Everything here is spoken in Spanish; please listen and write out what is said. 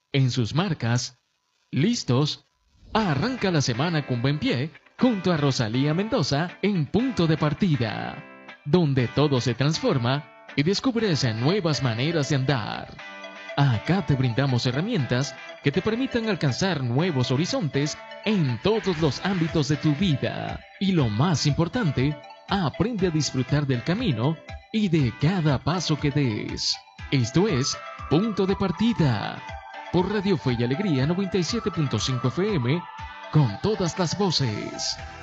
en sus marcas. ¿Listos? Arranca la semana con buen pie junto a Rosalía Mendoza en Punto de Partida, donde todo se transforma y descubres nuevas maneras de andar. Acá te brindamos herramientas que te permitan alcanzar nuevos horizontes en todos los ámbitos de tu vida. Y lo más importante, aprende a disfrutar del camino y de cada paso que des. Esto es Punto de Partida, por Radio Fe y Alegría 97.5 FM, con todas las voces.